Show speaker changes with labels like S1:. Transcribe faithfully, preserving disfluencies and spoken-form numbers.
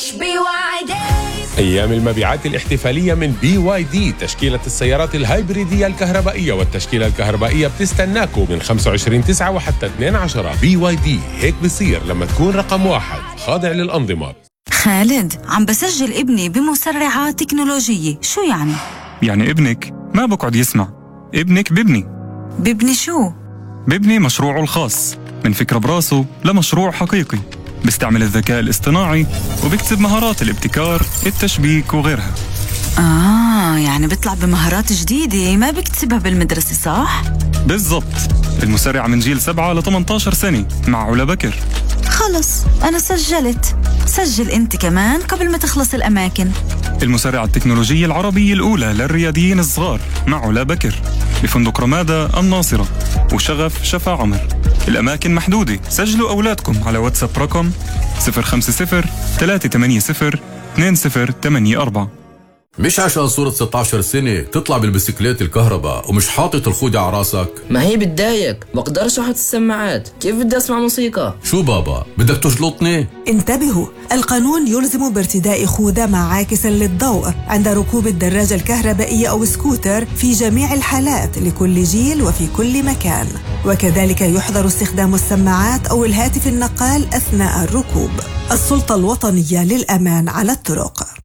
S1: بي واي دي.
S2: أيام المبيعات الاحتفالية من بي واي دي، تشكيلة السيارات الهايبريدية الكهربائية والتشكيلة الكهربائية بتستناكوا من خمسة وعشرين تسعة وحتى اثنين عشرة. بي واي دي، هيك بصير لما تكون رقم واحد خاضع للأنظمة.
S3: خالد، عم بسجل ابني بمسرعات تكنولوجية، شو يعني؟
S4: يعني ابنك ما بقعد يسمع، ابنك ببني.
S3: ببني شو؟
S4: ببني مشروعه الخاص، من فكرة براسه لمشروع حقيقي، بيستعمل الذكاء الاصطناعي وبيكتسب مهارات الابتكار، التشبيك وغيرها.
S3: آه، يعني بيطلع بمهارات جديدة ما بيكتسبها بالمدرسة، صح؟
S4: بالضبط. المسرع من جيل سبعة ل ثمانية عشر سنة مع علا بكر.
S3: خلص، أنا سجلت. سجل أنت كمان قبل ما تخلص الأماكن.
S4: المسرعة التكنولوجية العربية الأولى للرياديين الصغار مع علا بكر بفندق رمادة الناصرة وشغف شفا عمر. الأماكن محدودة، سجلوا أولادكم على واتساب رقم صفر خمسة صفر ثلاثة ثمانية صفر اثنين صفر ثمانية أربعة.
S5: مش عشان صورة ستة عشر سنة تطلع بالبسكليت الكهرباء ومش حاطط الخودة على راسك.
S6: ما هي بتضايق، بقدرش احط السماعات، كيف بدي اسمع موسيقى؟
S5: شو بابا، بدك تجلطني؟
S7: انتبهوا، القانون يلزم بارتداء خوذة مع عاكس للضوء عند ركوب الدراجة الكهربائية أو سكوتر في جميع الحالات لكل جيل وفي كل مكان، وكذلك يحظر استخدام السماعات أو الهاتف النقال أثناء الركوب. السلطة الوطنية للأمان على الطرق.